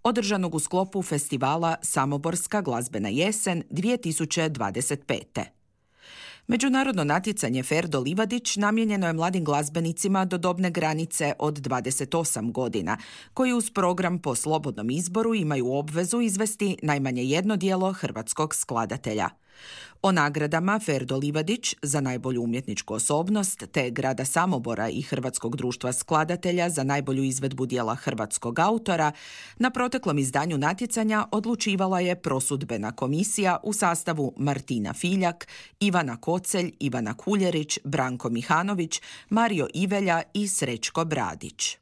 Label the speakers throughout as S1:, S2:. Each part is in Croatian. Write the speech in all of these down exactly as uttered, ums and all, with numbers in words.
S1: održanog u sklopu festivala Samoborska glazbena jesen dvije tisuće dvadeset pete. Međunarodno natjecanje Ferdo Livadić namijenjeno je mladim glazbenicima do dobne granice od dvadeset osam godina, koji uz program po slobodnom izboru imaju obvezu izvesti najmanje jedno djelo hrvatskog skladatelja. O nagradama Ferdo Livadić za najbolju umjetničku osobnost te grada Samobora i Hrvatskog društva skladatelja za najbolju izvedbu djela hrvatskog autora na proteklom izdanju natjecanja odlučivala je prosudbena komisija u sastavu Martina Filjak, Ivana Kocelj, Ivana Kuljerić, Branko Mihanović, Mario Ivelja i Srećko Bradić.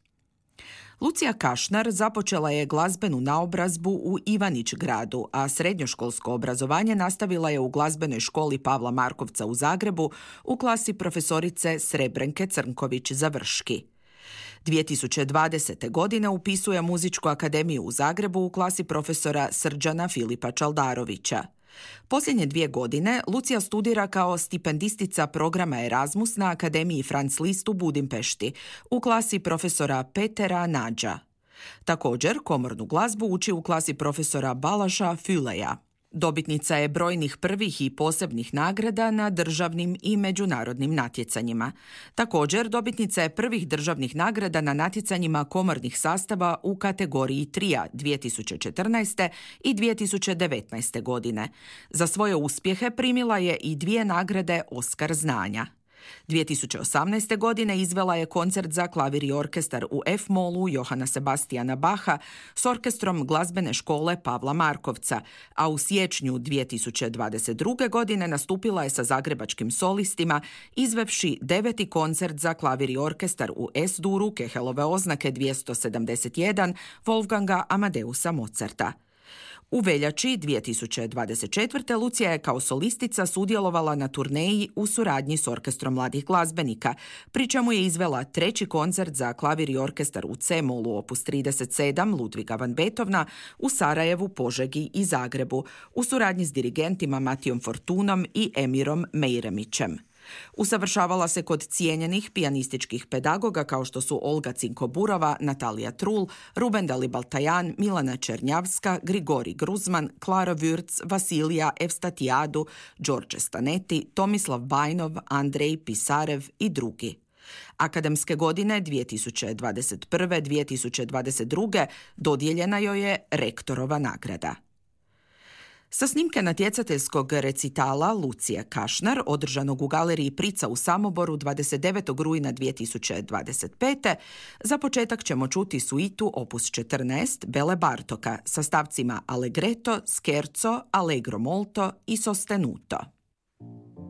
S1: Lucija Kašnar započela je glazbenu naobrazbu u Ivanić gradu, a srednjoškolsko obrazovanje nastavila je u glazbenoj školi Pavla Markovca u Zagrebu u klasi profesorice Srebrenke Crnković Završki. dvije tisuće dvadesete. godine upisuje Muzičku akademiju u Zagrebu u klasi profesora Srđana Filipa Čaldarovića. Posljednje dvije godine Lucija studira kao stipendistica programa Erasmus na Akademiji Franz Liszt u Budimpešti u klasi profesora Petera Nađa. Također, komornu glazbu uči u klasi profesora Balaša Füleja. Dobitnica je brojnih prvih i posebnih nagrada na državnim i međunarodnim natjecanjima. Također, dobitnica je prvih državnih nagrada na natjecanjima komornih sastava u kategoriji trija dvije tisuće četrnaeste. i dvije tisuće devetnaeste. godine. Za svoje uspjehe primila je i dvije nagrade Oskar znanja. dvije tisuće osamnaeste. godine izvela je koncert za klavir i orkestar u F-molu Johana Sebastijana Baha s orkestrom glazbene škole Pavla Markovca, a u siječnju dvije tisuće dvadeset druge. godine nastupila je sa zagrebačkim solistima izvevši deveti koncert za klavir i orkestar u S-duru Kehelove oznake dvjesto sedamdeset jedan Wolfganga Amadeusa Mozarta. U veljači dvije tisuće dvadeset četvrte. Lucija je kao solistica sudjelovala na turneji u suradnji s orkestrom mladih glazbenika, pri čemu je izvela treći koncert za klavir i orkestar u C-molu opus trideset sedam Ludviga van Beethovna u Sarajevu, Požegi i Zagrebu u suradnji s dirigentima Matijom Fortunom i Emirom Mejremićem. Usavršavala se kod cijenjenih pijanističkih pedagoga kao što su Olga Cinko-Burova, Natalija Trul, Ruben Dalibaltajan, Milana Černjavska, Grigori Gruzman, Klara Würz, Vasilija Evstatijadu, Đorđe Staneti, Tomislav Bajnov, Andrej Pisarev i drugi. Akademske godine dvije tisuće dvadeset prve. do dvije tisuće dvadeset druge. dodijeljena joj je rektorova nagrada. Sa snimke natjecateljskog recitala Lucije Kašnar, održanog u galeriji Prica u Samoboru dvadeset devetog rujna dvije tisuće dvadeset pete. za početak ćemo čuti suitu opus četrnaest Bele Bartoka sa stavcima Allegretto, Scherzo, Allegro molto i Sostenuto.